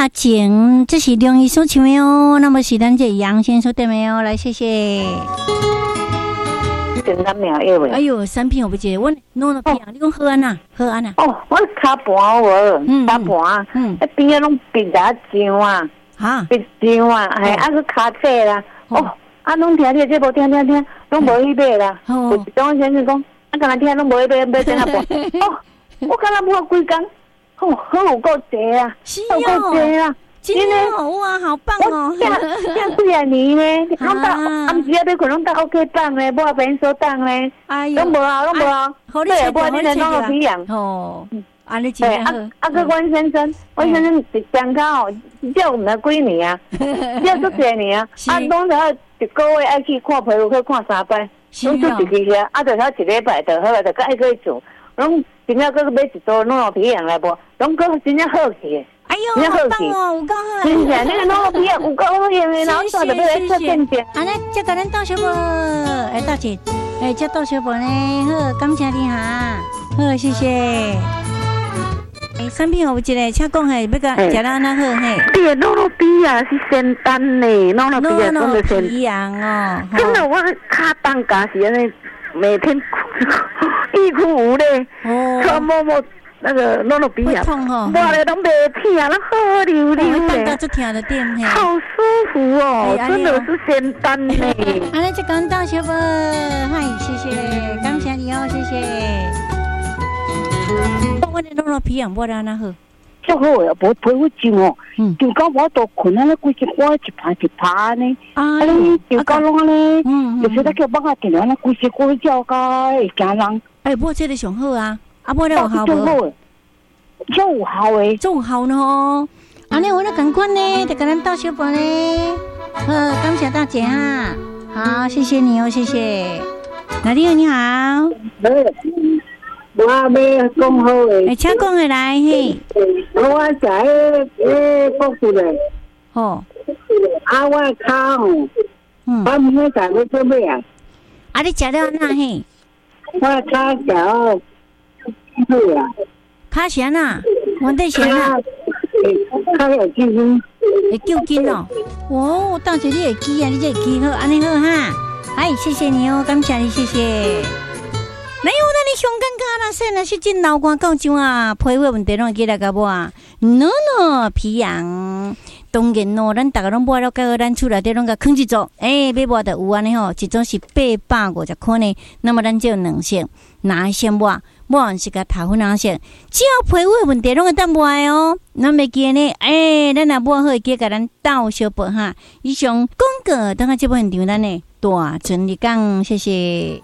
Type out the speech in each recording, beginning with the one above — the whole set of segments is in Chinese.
情，这是梁医所唱的哦。那么是咱这杨先所点的哦，来谢谢。哎呦，3片我不记得，我弄了片，你讲喝安呐，喝安呐。 哦，我骹盘无，骹盘，边啊拢别打酱啊，别酱啊，系啊个骹车啦，哦，啊拢听你这无听，拢无去买啦。有一种先生讲，啊，敢若听拢无去买怎啊办？哦，我敢若摸几工，好有够济啊，好够济啊。 真的哇，好棒哦！ 这几啊年呢，拢到暗时啊，要困拢到屋企放咧，无便所当咧，拢无啊，对，无你来弄个皮样哦。安尼真好。 个阮先生一张口哦，这唔知几年啊，这足济年啊，拢了一个月爱去看皮肤，去看3摆，拢做一支遐，就他一礼拜就好了，就爱去做，拢真正搁买一组弄个皮样来无，拢搁真正好去。 哎呦，好棒哦！有够好， 真正那个弄皮有够好用的，然后带着要来做见证。 安尼，这个咱到小宝，大姐，这到小宝呢，好，感谢你哈，好，谢谢。3片有一个，请讲下，要甲食得安那好嘿？ 你的弄了皮啊是仙丹呢，弄了皮啊真的仙皮样哦。 真的，我卡当家是安尼，每天欲哭无泪，穿摸摸。那个弄了鼻啊，摸了都没痛，那好溜溜的，好舒服哦，真的是仙丹呢。 安尼就讲到小宝，嗨，谢谢，感谢你哦，谢谢。我的弄了鼻啊，摸了那好， 足好呀，无皮肤痒哦，就讲我都困啊，那规只我一爬呢，你就讲拢咧，就是那叫帮我电话，那规只我叫个会惊人。 哎，摸这个上好啊。摸了有效无？ 有效诶， 有效呢。安尼我那赶快呢，就跟咱到小宝呢。好，感谢大姐哈。好，谢谢你哦，谢谢。你好，你好。 我要讲好诶。 请讲下来嘿。 我食国术嘞。 哦。 我骹吼，我唔会食要做咩啊？ 你食了哪嘿？ 我骹小。对啊， 卡弦啊，我在弦啊， 卡有筋筋， 会救筋哦。哦，大姐你会记啊，你这会记好，安尼好哈。哎，谢谢你哦，感谢你，谢谢。哪有那你上尴尬啦？说那是真老瓜到怎啊？皮肤问题拢会记来个无啊？no 皮痒。当然哦，咱大家拢买了，到咱厝内底拢甲放一组，买买就有安尼吼，一组是850块呢。那么咱就有2色，哪先买？买是甲头粉色，只要皮肤问题拢会当买哦。咱袂记呢，咱若买好会记甲咱斗小宝哈。以上广告，等下这部现场咱呢大全力讲，谢谢。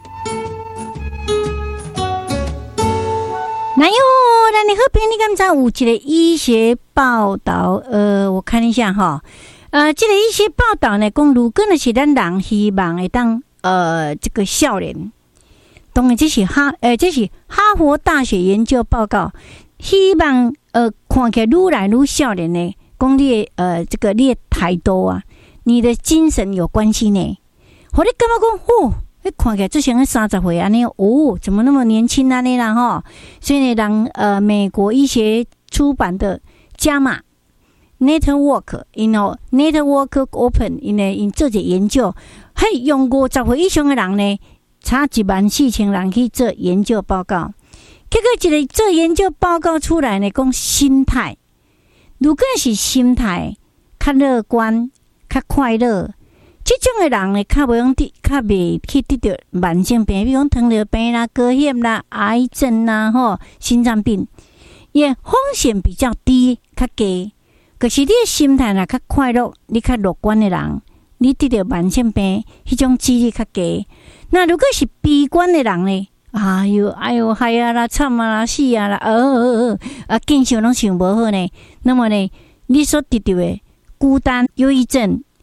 哪有？咱的好朋友，你敢知有一个医学报道？我看一下哈。这个医学报道呢，讲如果呢是咱人希望会当这个少年，当然这是哈佛大学研究报告，希望看起来愈来愈少年呢，讲你这个你的态度啊，你的精神有关系呢。我你感觉讲看起来就像30岁安尼怎么那么年轻安尼啦吼？所以呢，让美国医学出版的JAMA Network Open 因做者研究，用50岁以上的人呢，差14000人去做研究报告。结果一个做研究报告出来呢，讲心态，如果是心态较乐观、较快乐。这种的人呢，较袂去得到慢性病，比如讲糖尿病啦、高血啦、癌症啦、心脏病，也风险比较低，较低。可是你的心态若较快乐，你较乐观的人，你得到慢性病，迄种几率较低。那如果是悲观的人呢？哎呦，害啊啦、惨啊啦、死啊啦，经常拢想无好呢。那么呢，你所得到的孤单、忧郁症。